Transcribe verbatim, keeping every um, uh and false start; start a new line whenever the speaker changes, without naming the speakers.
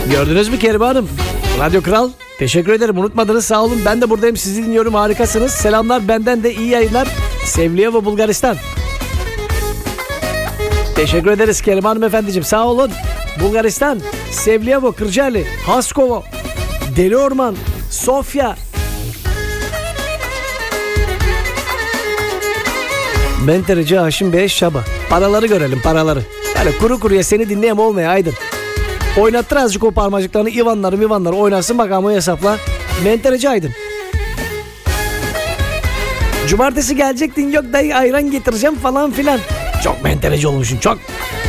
Gördünüz mü Kerime Hanım? Radyo Kral. Teşekkür ederim. Unutmadınız, sağ olun. Ben de buradayım. Sizi dinliyorum. Harikasınız. Selamlar benden de, iyi yayınlar. Sevliyevo Bulgaristan. Teşekkür ederiz Kerime Hanım efendiciğim. Sağ olun. Bulgaristan, Sevliyevo, Kırcaali, Haskovo, Deli Orman, Sofya. Mentereci Haşim Bey Şaba. Paraları görelim, paraları. Yani kuru kuruya seni dinleyem olmaya Aydın. Oynattır azıcık o parmacıklarını, Ivanları Ivanları oynasın bakalım o hesapla. Mentereci Aydın. Cumartesi gelecektin, yok dayı ayran getireceğim falan filan. Çok mentereci olmuşsun çok.